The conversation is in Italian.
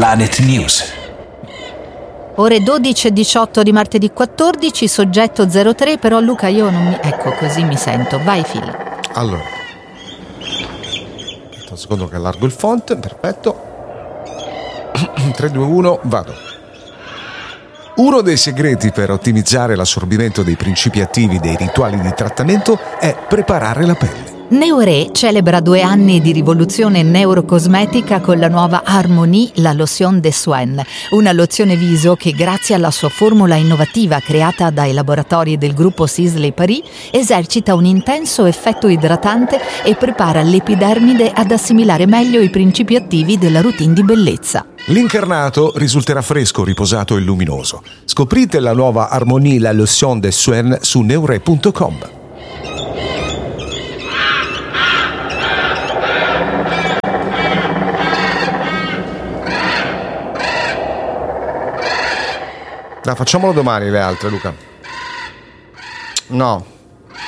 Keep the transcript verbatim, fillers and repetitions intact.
Planet News. Ore dodici e diciotto di martedì quattordici, soggetto zero tre, però Luca io non mi... Ecco, così mi sento. Vai Phil. Allora, aspetta un secondo che allargo il font, perfetto. tre, due, uno, vado. Uno dei segreti per ottimizzare l'assorbimento dei principi attivi dei rituali di trattamento è preparare la pelle. Neoré celebra due anni di rivoluzione neurocosmetica con la nuova Harmonie, la lotion de soin, una lozione viso che grazie alla sua formula innovativa creata dai laboratori del gruppo Sisley Paris esercita un intenso effetto idratante e prepara l'epidermide ad assimilare meglio i principi attivi della routine di bellezza. L'incarnato risulterà fresco, riposato e luminoso. Scoprite la nuova Harmonie, la lotion de soin su neuré punto com. Dai, facciamolo domani le altre, Luca. No.